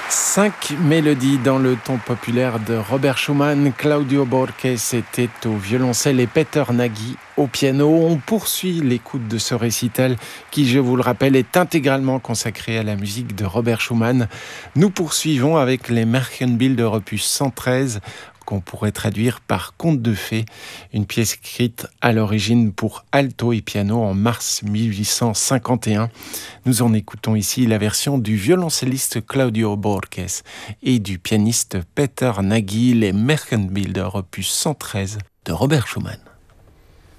5 mélodies dans le ton populaire de Robert Schumann. Claudio Borges était au violoncelle et Peter Nagy au piano. On poursuit l'écoute de ce récital qui, je vous le rappelle, est intégralement consacré à la musique de Robert Schumann. Nous poursuivons avec les Märchenbilder opus 113, qu'on pourrait traduire par Conte de fées, une pièce écrite à l'origine pour alto et piano en mars 1851. Nous en écoutons ici la version du violoncelliste Claudio Borges et du pianiste Peter Nagy, les Märchenbilder opus 113 de Robert Schumann.